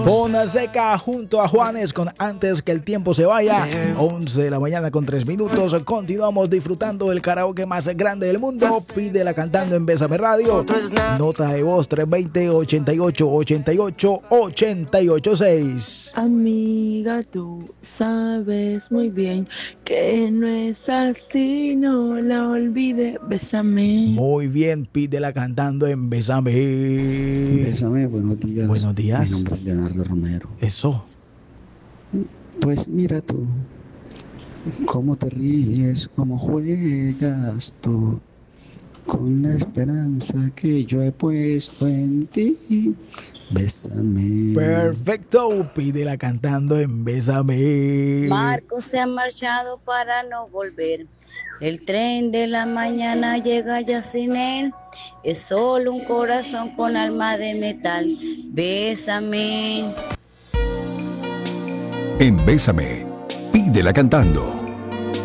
Fonseca junto a Juanes con Antes que el tiempo se vaya. 11 de la mañana con 3 minutos. Continuamos disfrutando del karaoke más grande del mundo. Pídela cantando en Bésame Radio. Nota de voz 320-88-88-886. Amiga, tú sabes muy bien que no es así, no la olvides, bésame. Muy bien, pídela cantando en Bésame. Bésame, buenos días. Buenos días. Mi nombre es Leonardo Romero. Eso. Pues mira tú, cómo te ríes, cómo juegas tú, con la esperanza que yo he puesto en ti. Bésame. Perfecto, pídela cantando en Bésame. Marcos se ha marchado para no volver. El tren de la mañana llega ya sin él. Es solo un corazón con alma de metal. Bésame. En Bésame, pídela cantando.